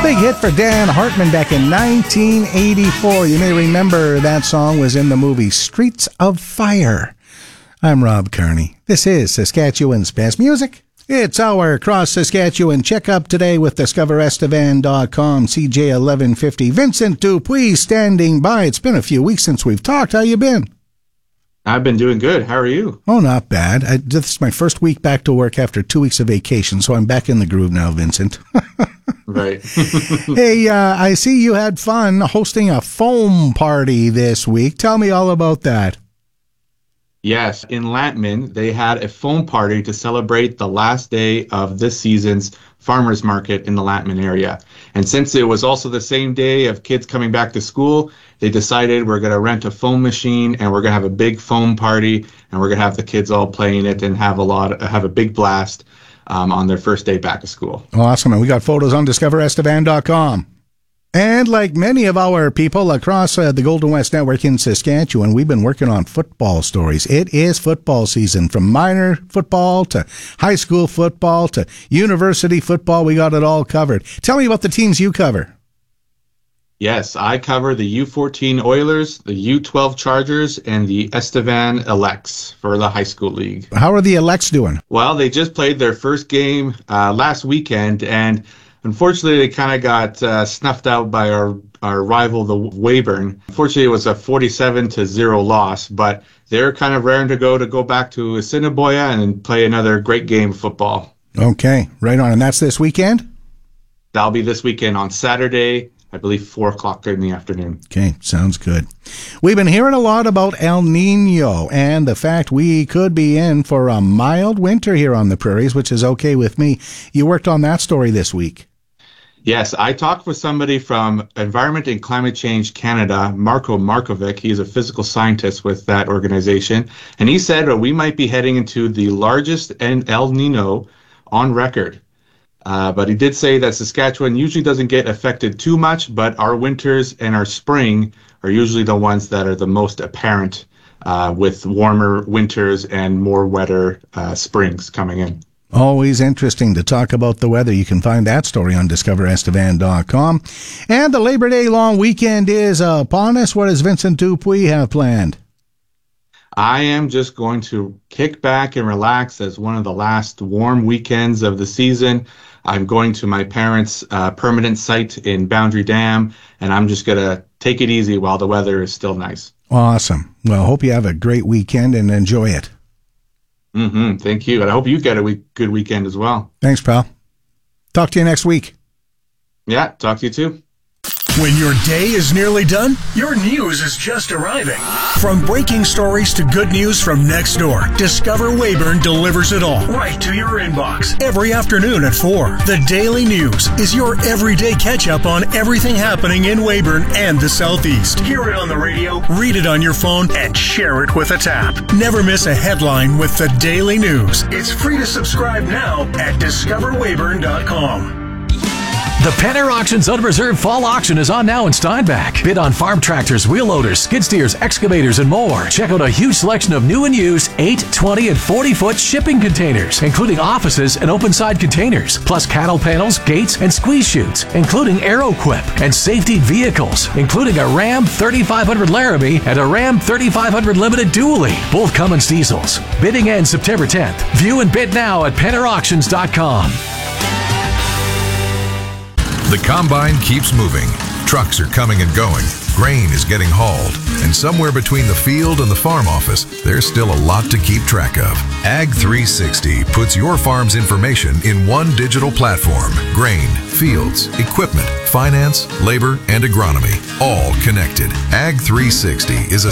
Big hit for Dan Hartman back in 1984. You may remember that song was in the movie Streets of Fire. I'm Rob Kearney. This is Saskatchewan's best music. It's our Cross Saskatchewan checkup today with DiscoverEstevan.com, CJ 1150. Vincent Dupuis standing by. It's been a few weeks since we've talked. How you been? I've been doing good. How are you? Oh, not bad. This is my first week back to work after 2 weeks of vacation, so I'm back in the groove now, Vincent. Right. Hey, I see you had fun hosting a foam party this week. Tell me all about that. Yes, in Lantman, they had a foam party to celebrate the last day of this season's farmers market in the Lantman area. And since it was also the same day of kids coming back to school, they decided we're going to rent a foam machine and we're going to have a big foam party and we're going to have the kids all playing it and have a big blast on their first day back to school. Awesome. And we got photos on DiscoverEstevan.com. And like many of our people across the Golden West Network in Saskatchewan, we've been working on football stories. It is football season, from minor football to high school football to university football. We got it all covered. Tell me about the teams you cover. Yes, I cover the U14 Oilers, the U12 Chargers, and the Estevan Elects for the high school league. How are the Elects doing? Well, they just played their first game last weekend, and unfortunately, they kind of got snuffed out by our rival, the Weyburn. Unfortunately, it was a 47-0 loss, but they're kind of raring to go back to Assiniboia and play another great game of football. Okay, right on. And that's this weekend? That'll be this weekend on Saturday, I believe 4 o'clock in the afternoon. Okay, sounds good. We've been hearing a lot about El Nino and the fact we could be in for a mild winter here on the prairies, which is okay with me. You worked on that story this week. Yes, I talked with somebody from Environment and Climate Change Canada, Marko Markovic. He's a physical scientist with that organization. And he said we might be heading into the largest El Nino on record. But he did say that Saskatchewan usually doesn't get affected too much, but our winters and our spring are usually the ones that are the most apparent with warmer winters and more wetter springs coming in. Always interesting to talk about the weather. You can find that story on DiscoverEstevan.com. And the Labor Day long weekend is upon us. What does Vincent Dupuis have planned? I am just going to kick back and relax as one of the last warm weekends of the season. I'm going to my parents' permanent site in Boundary Dam, and I'm just going to take it easy while the weather is still nice. Awesome. Well, hope you have a great weekend and enjoy it. Thank you. And I hope you get a good weekend as well. Thanks, pal. Talk to you next week. Yeah, talk to you too. When your day is nearly done, your news is just arriving. From breaking stories to good news from next door, Discover Weyburn delivers it all right to your inbox every afternoon at 4. The Daily News is your everyday catch-up on everything happening in Weyburn and the Southeast. Hear it on the radio, read it on your phone, and share it with a tap. Never miss a headline with the Daily News. It's free to subscribe now at DiscoverWeyburn.com. The Penner Auctions Unreserved Fall Auction is on now in Steinbach. Bid on farm tractors, wheel loaders, skid steers, excavators, and more. Check out a huge selection of new and used 8, 20, and 40-foot shipping containers, including offices and open-side containers, plus cattle panels, gates, and squeeze chutes, including AeroQuip, and safety vehicles, including a Ram 3500 Laramie and a Ram 3500 Limited Dually, both Cummins diesels. Bidding ends September 10th. View and bid now at PennerAuctions.com. The combine keeps moving. Trucks are coming and going. Grain is getting hauled. And somewhere between the field and the farm office, there's still a lot to keep track of. Ag 360 puts your farm's information in one digital platform. Grain, fields, equipment, finance, labor, and agronomy, all connected. Ag 360 is a